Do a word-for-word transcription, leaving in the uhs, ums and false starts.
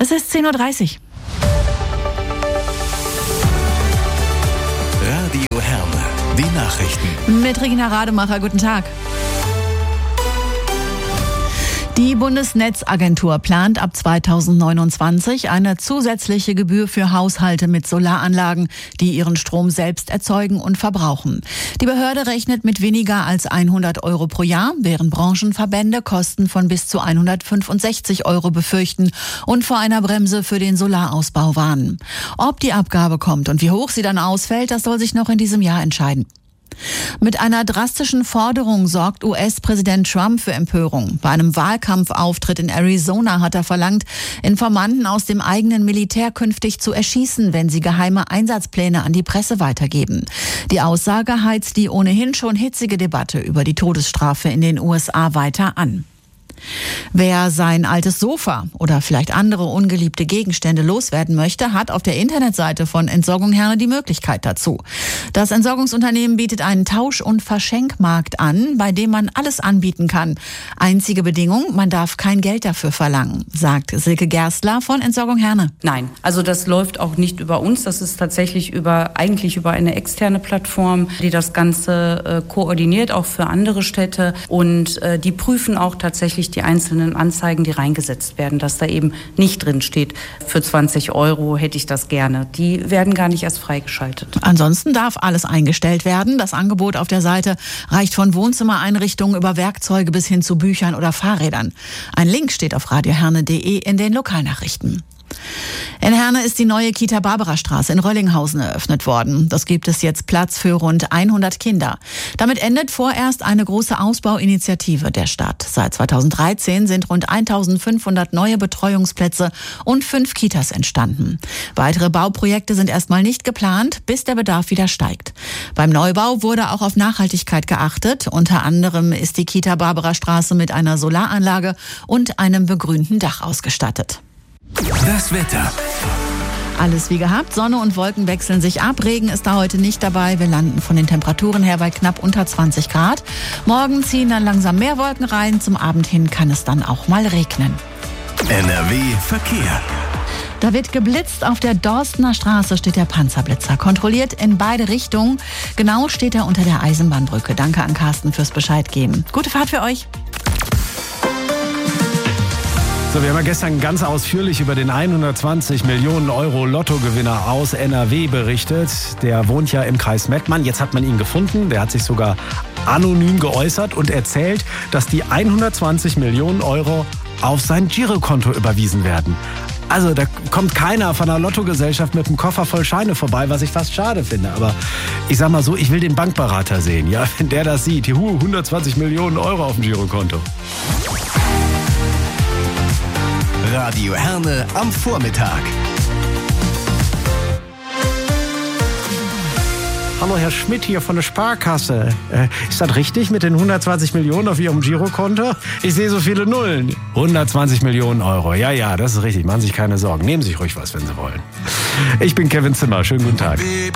Es ist zehn Uhr dreißig. Radio Herne, die Nachrichten. Mit Regina Rademacher, guten Tag. Die Bundesnetzagentur plant ab zweitausendneunundzwanzig eine zusätzliche Gebühr für Haushalte mit Solaranlagen, die ihren Strom selbst erzeugen und verbrauchen. Die Behörde rechnet mit weniger als hundert Euro pro Jahr, während Branchenverbände Kosten von bis zu hundertfünfundsechzig Euro befürchten und vor einer Bremse für den Solarausbau warnen. Ob die Abgabe kommt und wie hoch sie dann ausfällt, das soll sich noch in diesem Jahr entscheiden. Mit einer drastischen Forderung sorgt U S-Präsident Trump für Empörung. Bei einem Wahlkampfauftritt in Arizona hat er verlangt, Informanten aus dem eigenen Militär künftig zu erschießen, wenn sie geheime Einsatzpläne an die Presse weitergeben. Die Aussage heizt die ohnehin schon hitzige Debatte über die Todesstrafe in den U S A weiter an. Wer sein altes Sofa oder vielleicht andere ungeliebte Gegenstände loswerden möchte, hat auf der Internetseite von Entsorgung Herne die Möglichkeit dazu. Das Entsorgungsunternehmen bietet einen Tausch- und Verschenkmarkt an, bei dem man alles anbieten kann. Einzige Bedingung, man darf kein Geld dafür verlangen, sagt Silke Gerstler von Entsorgung Herne. Nein, also das läuft auch nicht über uns. Das ist tatsächlich über eigentlich über eine externe Plattform, die das Ganze äh, koordiniert, auch für andere Städte. Und äh, die prüfen auch tatsächlich die einzelnen Anzeigen, die reingesetzt werden, dass da eben nicht drin steht, für zwanzig Euro hätte ich das gerne. Die werden gar nicht erst freigeschaltet. Ansonsten darf alles eingestellt werden. Das Angebot auf der Seite reicht von Wohnzimmereinrichtungen über Werkzeuge bis hin zu Büchern oder Fahrrädern. Ein Link steht auf radioherne punkt de in den Lokalnachrichten. In Herne ist die neue Kita Barbarastraße in Röllinghausen eröffnet worden. Das gibt es jetzt Platz für rund hundert Kinder. Damit endet vorerst eine große Ausbauinitiative der Stadt. Seit zweitausenddreizehn sind rund eintausendfünfhundert neue Betreuungsplätze und fünf Kitas entstanden. Weitere Bauprojekte sind erstmal nicht geplant, bis der Bedarf wieder steigt. Beim Neubau wurde auch auf Nachhaltigkeit geachtet. Unter anderem ist die Kita Barbarastraße mit einer Solaranlage und einem begrünten Dach ausgestattet. Das Wetter. Alles wie gehabt, Sonne und Wolken wechseln sich ab. Regen ist da heute nicht dabei. Wir landen von den Temperaturen her bei knapp unter zwanzig Grad. Morgen ziehen dann langsam mehr Wolken rein. Zum Abend hin kann es dann auch mal regnen. N R W Verkehr. Da wird geblitzt. Auf der Dorstener Straße steht der Panzerblitzer. Kontrolliert in beide Richtungen. Genau steht er unter der Eisenbahnbrücke. Danke an Carsten fürs Bescheid geben. Gute Fahrt für euch. So, wir haben ja gestern ganz ausführlich über den hundertzwanzig Millionen Euro Lottogewinner aus N R W berichtet. Der wohnt ja im Kreis Mettmann. Jetzt hat man ihn gefunden. Der hat sich sogar anonym geäußert und erzählt, dass die hundertzwanzig Millionen Euro auf sein Girokonto überwiesen werden. Also da kommt keiner von der Lottogesellschaft mit einem Koffer voll Scheine vorbei, was ich fast schade finde. Aber ich sag mal so, ich will den Bankberater sehen. Ja, wenn der das sieht, juhu, hundertzwanzig Millionen Euro auf dem Girokonto. Radio Herne am Vormittag. Hallo, Herr Schmidt hier von der Sparkasse. Äh, ist das richtig mit den hundertzwanzig Millionen auf Ihrem Girokonto? Ich sehe so viele Nullen. hundertzwanzig Millionen Euro. Ja, ja, das ist richtig. Machen Sie sich keine Sorgen. Nehmen Sie sich ruhig was, wenn Sie wollen. Ich bin Kevin Zimmer. Schönen guten Tag.